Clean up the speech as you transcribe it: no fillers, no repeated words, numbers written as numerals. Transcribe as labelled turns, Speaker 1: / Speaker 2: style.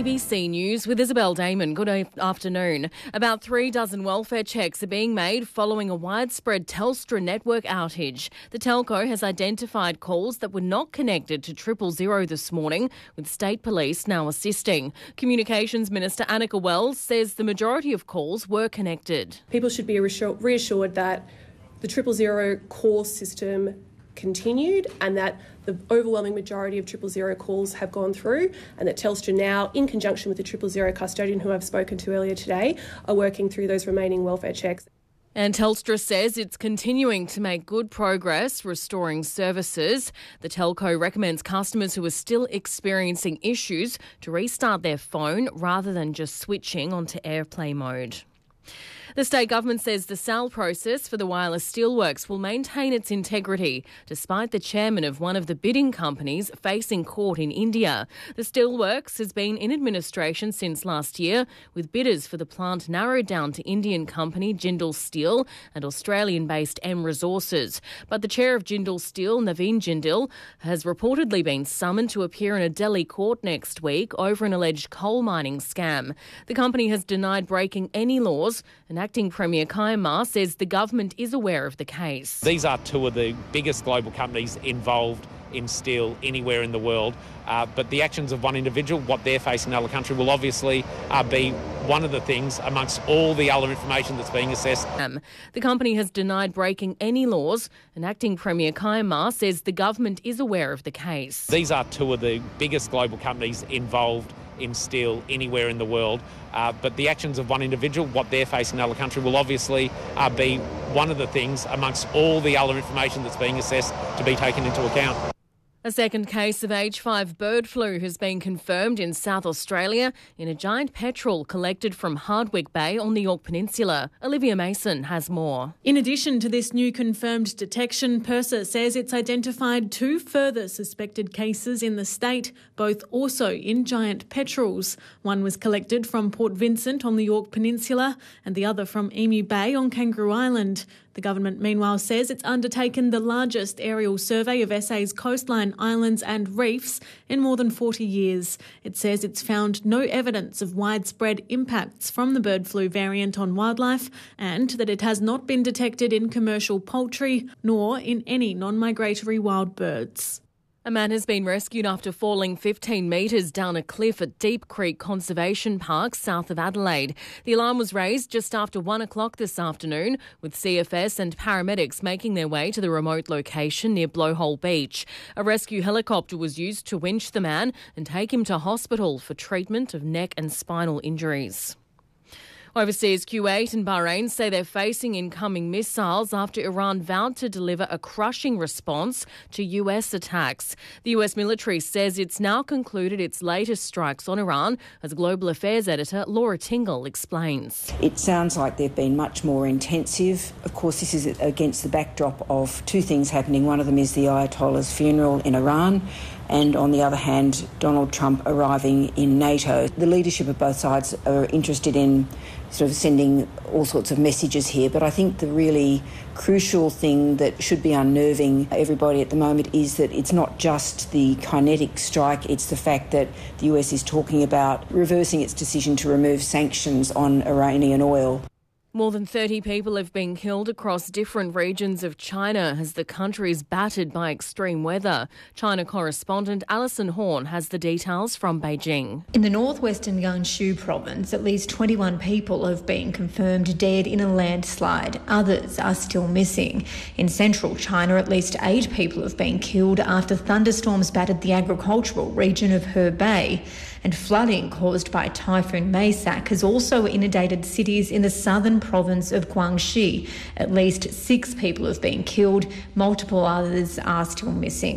Speaker 1: ABC News with Isabel Damon. Good afternoon. About 36 welfare checks are being made following a widespread Telstra network outage. The telco has identified calls that were not connected to 000 this morning, with state police now assisting. Communications Minister Annika Wells says the majority of calls were connected.
Speaker 2: People should be reassured that the 000 call system continued and that the overwhelming majority of 000 calls have gone through, and that Telstra now, in conjunction with the 000 custodian who I've spoken to earlier today, are working through those remaining welfare checks.
Speaker 1: And Telstra says it's continuing to make good progress restoring services. The telco recommends customers who are still experiencing issues to restart their phone rather than just switching onto airplane mode. The state government says the sale process for the wireless steelworks will maintain its integrity, despite the chairman of one of the bidding companies facing court in India. The steelworks has been in administration since last year, with bidders for the plant narrowed down to Indian company Jindal Steel and Australian-based M Resources. But the chair of Jindal Steel, Naveen Jindal, has reportedly been summoned to appear in a Delhi court next week over an alleged coal mining scam. The company has denied breaking any laws, and Acting Premier Kaya Ma says the government is aware of the case.
Speaker 3: These are two of the biggest global companies involved in steel anywhere in the world. But the actions of one individual, what they're facing in another country, will obviously be one of the things amongst all the other information that's being assessed.
Speaker 1: The company has denied breaking any laws, and Acting Premier Kaya Ma says the government is aware of the case.
Speaker 3: These are two of the biggest global companies involved in steel anywhere in the world. But the actions of one individual, what they're facing in another country, will obviously be one of the things amongst all the other information that's being assessed to be taken into account.
Speaker 1: A second case of H5 bird flu has been confirmed in South Australia in a giant petrel collected from Hardwick Bay on the Yorke Peninsula. Olivia Mason has more.
Speaker 4: In addition to this new confirmed detection, PIRSA says it's identified 2 further suspected cases in the state, both also in giant petrels. One was collected from Port Vincent on the Yorke Peninsula and the other from Emu Bay on Kangaroo Island. The government, meanwhile, says it's undertaken the largest aerial survey of SA's coastline, islands and reefs in more than 40 years. It says it's found no evidence of widespread impacts from the bird flu variant on wildlife, and that it has not been detected in commercial poultry nor in any non-migratory wild birds.
Speaker 1: A man has been rescued after falling 15 metres down a cliff at Deep Creek Conservation Park south of Adelaide. The alarm was raised just after 1 o'clock this afternoon, with CFS and paramedics making their way to the remote location near Blowhole Beach. A rescue helicopter was used to winch the man and take him to hospital for treatment of neck and spinal injuries. Overseas, Kuwait and Bahrain say they're facing incoming missiles after Iran vowed to deliver a crushing response to US attacks. The US military says it's now concluded its latest strikes on Iran, as Global Affairs editor Laura Tingle explains.
Speaker 5: It sounds like they've been much more intensive. Of course, this is against the backdrop of 2 things happening. One of them is the Ayatollah's funeral in Iran, and on the other hand, Donald Trump arriving in NATO. The leadership of both sides are interested in sort of sending all sorts of messages here, but I think the really crucial thing that should be unnerving everybody at the moment is that it's not just the kinetic strike, it's the fact that the US is talking about reversing its decision to remove sanctions on Iranian oil.
Speaker 1: More than 30 people have been killed across different regions of China as the country is battered by extreme weather. China correspondent Alison Horn has the details from Beijing.
Speaker 6: In the northwestern Gansu province, at least 21 people have been confirmed dead in a landslide. Others are still missing. In central China, at least 8 people have been killed after thunderstorms battered the agricultural region of Hebei. And flooding caused by Typhoon Maysak has also inundated cities in the southern province of Guangxi. At least 6 people have been killed. Multiple others are still missing.